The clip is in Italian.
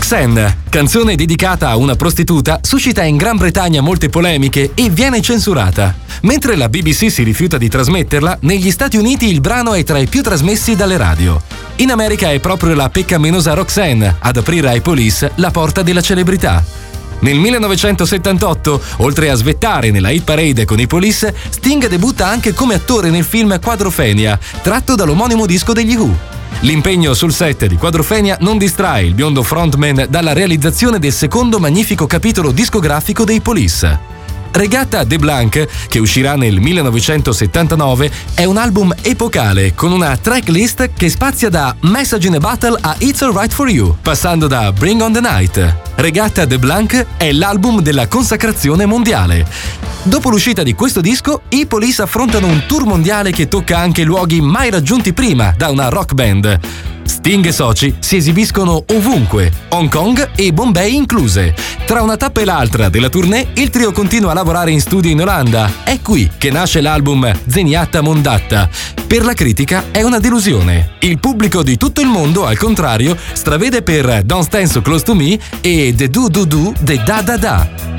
Roxanne, canzone dedicata a una prostituta, suscita in Gran Bretagna molte polemiche e viene censurata. Mentre la BBC si rifiuta di trasmetterla, negli Stati Uniti il brano è tra i più trasmessi dalle radio. In America è proprio la peccaminosa Roxanne ad aprire ai Police la porta della celebrità. Nel 1978, oltre a svettare nella hit parade con i Police, Sting debutta anche come attore nel film Quadrophenia, tratto dall'omonimo disco degli Who. L'impegno sul set di Quadrophenia non distrae il biondo frontman dalla realizzazione del secondo magnifico capitolo discografico dei Police. Regatta de Blanc, che uscirà nel 1979, è un album epocale con una tracklist che spazia da Message in a Battle a It's Alright for You, passando da Bring on the Night. Regatta de Blanc è l'album della consacrazione mondiale. Dopo l'uscita di questo disco, i Police affrontano un tour mondiale che tocca anche luoghi mai raggiunti prima da una rock band. Sting e soci si esibiscono ovunque, Hong Kong e Bombay incluse. Tra una tappa e l'altra della tournée, il trio continua a lavorare in studio in Olanda. È qui che nasce l'album Zeniatta Mondatta. Per la critica è una delusione. Il pubblico di tutto il mondo, al contrario, stravede per Don't Stand So Close to Me e The Do Do Do The Da Da Da.